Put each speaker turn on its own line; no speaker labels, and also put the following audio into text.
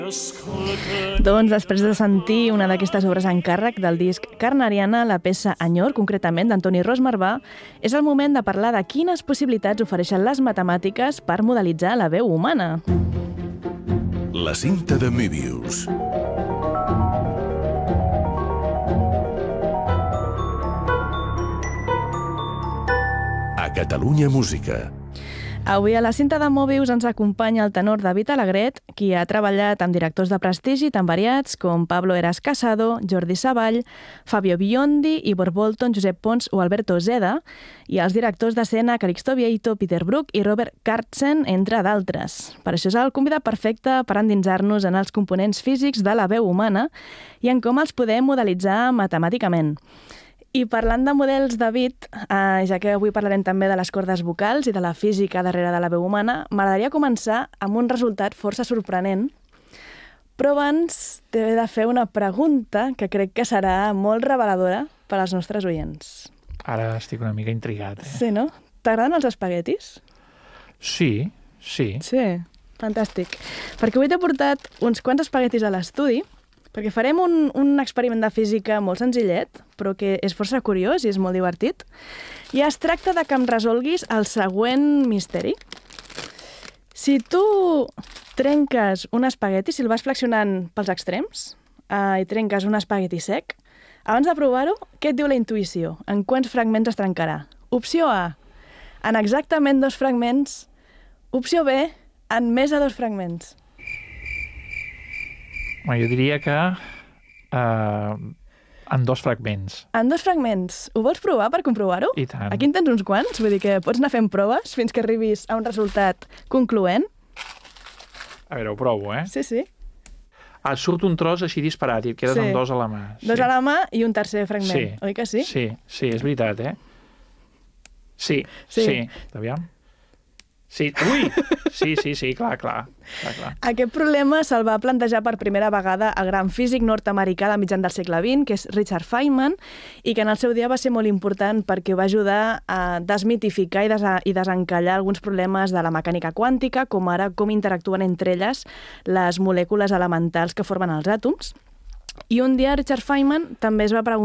Doncs després de sentir una d'aquestes obres en càrrec del disc Carnariana, la peça Enyor, concretament d'Antoni Ros Marvà, és el moment de parlar de quines possibilitats ofereixen les matemàtiques per modelitzar la veu humana.
La cinta de Möbius. A Catalunya Música.
Avui a la cinta de Möbius ens acompanya el tenor David Alegret, qui ha treballat amb directors de prestigi tan variats com Pablo Eras Casado, Jordi Savall, Fabio Biondi, Ivor Bolton, Josep Pons o Alberto Zeda, i els directors d'escena Calixto Vieito, Peter Brook i Robert Kartzen, entre d'altres. Per això és el convidat perfecte per endinsar-nos en els components físics de la veu humana i en com els podem modelitzar matemàticament. I parlant de models, David, ja que avui parlarem també de les cordes vocals i de la física darrere de la veu humana, m'agradaria començar amb un resultat força sorprenent. Però abans t'he de fer una pregunta que crec que serà molt reveladora per als nostres oients.
Ara estic una mica intrigat.
Sí, no? T'agraden els espaguetis?
Sí.
Sí, fantàstic. Perquè avui t'he portat uns quants espaguetis a l'estudi, perquè farem un experiment de física molt senzillet, però que és força curiós i és molt divertit. I es tracta de que em resolguis el següent misteri. Si tu trenques un espagueti, si el vas flexionant pels extrems, i trenques un espagueti sec, abans de provar-ho, què et diu la intuïció? En quants fragments es trencarà? Opció A, en exactament 2 fragments. Opció B, en més de 2 fragments.
Jo diria que en 2 fragments.
En 2 fragments. Ho vols provar per comprovar-ho?
I tant.
Aquí en tens uns quants, vull dir que pots anar fent proves fins que arribis a un resultat concloent.
A veure, ho provo, eh?
Sí.
Surt un tros així disparat i et quedes amb 2 a la mà.
2 a la mà i un tercer fragment, oi que sí?
Sí, és veritat, eh? Sí. Aviam. Sí, ui! Sí, clar.
Aquest problema se'l va plantejar per primera vegada el gran físic nord-americà de mitjan del segle XX, que és Richard Feynman, i que en el seu dia va ser molt important perquè va ajudar a desmitificar i desencallar alguns problemes de la mecànica quàntica, com ara com interactuen entre elles les molècules elementals que formen els àtoms. I un dia Richard Feynman també es va preguntar